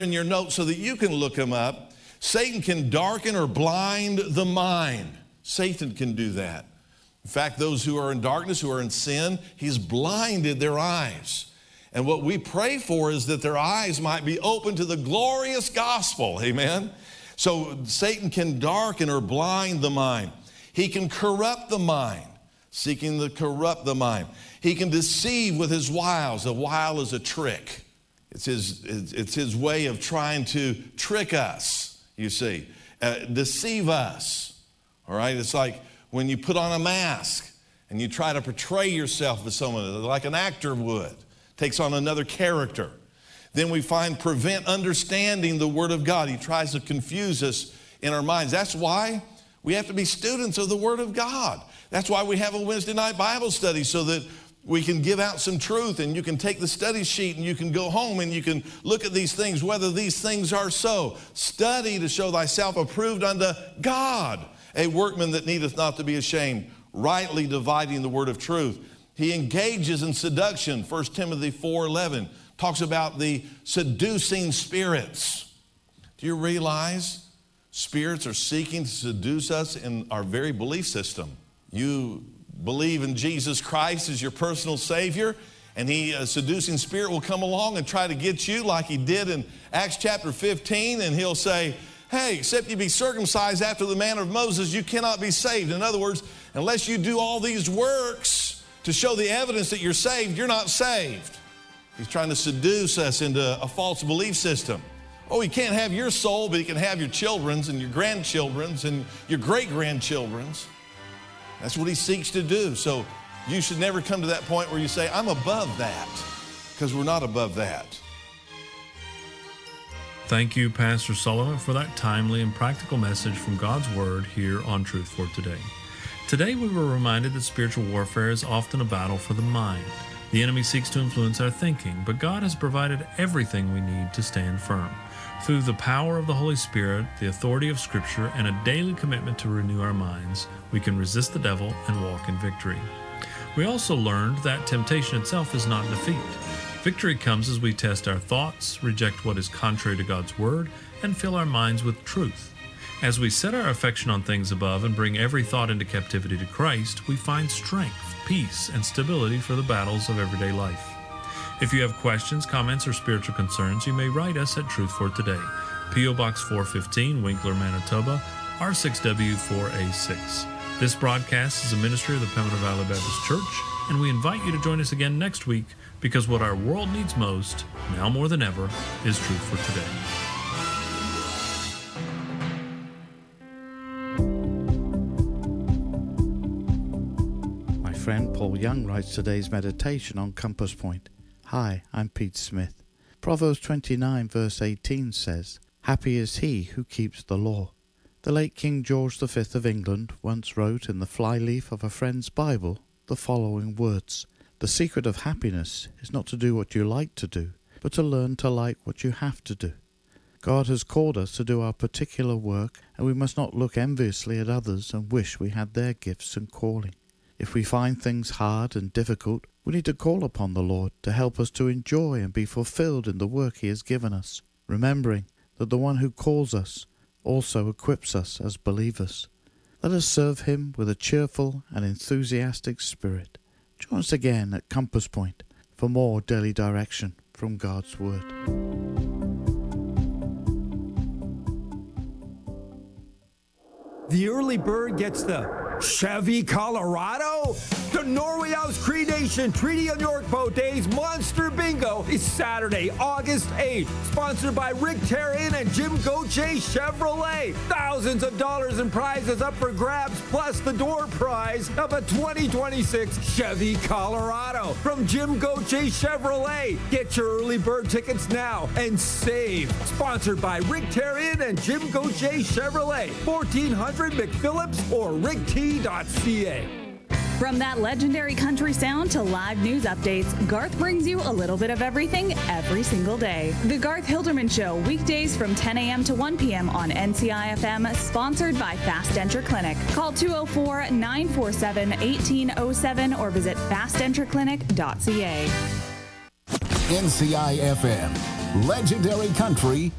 in your notes so that you can look them up. Satan can darken or blind the mind. Satan can do that. In fact, those who are in darkness, who are in sin, he's blinded their eyes. And what we pray for is that their eyes might be open to the glorious gospel. Amen? So Satan can darken or blind the mind. He can corrupt the mind, seeking to corrupt the mind. He can deceive with his wiles. A wile is a trick. It's his way of trying to trick us, you see, deceive us. All right? It's like when you put on a mask and you try to portray yourself as someone like an actor would, takes on another character. Then we find prevent understanding the Word of God. He tries to confuse us in our minds. That's why we have to be students of the Word of God. That's why we have a Wednesday night Bible study, so that we can give out some truth, and you can take the study sheet and you can go home and you can look at these things, whether these things are so. Study to show thyself approved unto God, a workman that needeth not to be ashamed, rightly dividing the word of truth. He engages in seduction. 1 Timothy 4:11 talks about the seducing spirits. Do you realize spirits are seeking to seduce us in our very belief system? You believe in Jesus Christ as your personal Savior, and a seducing spirit will come along and try to get you like he did in Acts chapter 15, and he'll say, hey, except you be circumcised after the manner of Moses, you cannot be saved. In other words, unless you do all these works to show the evidence that you're saved, you're not saved. He's trying to seduce us into a false belief system. Oh, he can't have your soul, but he can have your children's and your grandchildren's and your great-grandchildren's. That's what he seeks to do. So you should never come to that point where you say, I'm above that, because we're not above that. Thank you, Pastor Sullivan, for that timely and practical message from God's Word here on Truth for Today. Today we were reminded that spiritual warfare is often a battle for the mind. The enemy seeks to influence our thinking, but God has provided everything we need to stand firm. Through the power of the Holy Spirit, the authority of Scripture, and a daily commitment to renew our minds, we can resist the devil and walk in victory. We also learned that temptation itself is not defeat. Victory comes as we test our thoughts, reject what is contrary to God's Word, and fill our minds with truth. As we set our affection on things above and bring every thought into captivity to Christ, we find strength, peace, and stability for the battles of everyday life. If you have questions, comments, or spiritual concerns, you may write us at Truth for Today, P.O. Box 415, Winkler, Manitoba, R6W4A6. This broadcast is a ministry of the Pembina Valley Baptist Church, and we invite you to join us again next week, because what our world needs most, now more than ever, is Truth for Today. My friend Paul Young writes today's meditation on Compass Point. Hi, I'm Pete Smith. Proverbs 29 verse 18 says, Happy is he who keeps the law. The late King George V of England once wrote in the flyleaf of a friend's Bible the following words, The secret of happiness is not to do what you like to do, but to learn to like what you have to do. God has called us to do our particular work, and we must not look enviously at others and wish we had their gifts and calling. If we find things hard and difficult, we need to call upon the Lord to help us to enjoy and be fulfilled in the work He has given us, remembering that the one who calls us also equips us as believers. Let us serve Him with a cheerful and enthusiastic spirit. Join us again at Compass Point for more daily direction from God's Word. The early bird gets the Chevy Colorado. The Norway House Cremation Treaty of York Boat Days Monster Bingo is Saturday, August 8th. Sponsored by Rick Terrian and Jim Gauthier Chevrolet. Thousands of dollars in prizes up for grabs, plus the door prize of a 2026 Chevy Colorado from Jim Gauthier Chevrolet. Get your early bird tickets now and save. Sponsored by Rick Terrian and Jim Gauthier Chevrolet. 1400 McPhillips or rickt.ca. From that legendary country sound to live news updates, Garth brings you a little bit of everything every single day. The Garth Hilderman Show, weekdays from 10 a.m. to 1 p.m. on NCI-FM, sponsored by Fast Denture Clinic. Call 204-947-1807 or visit fastdentureclinic.ca. NCI-FM. Legendary Country